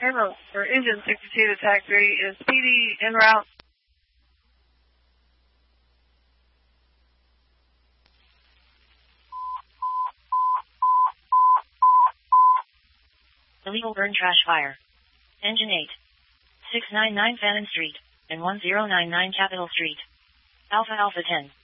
Airboat for engine 62 to TAC 3 is PD en route. Illegal burn trash fire. Engine 8. 699 Fannin Street and 1099 Capitol Street. Alpha Alpha 10.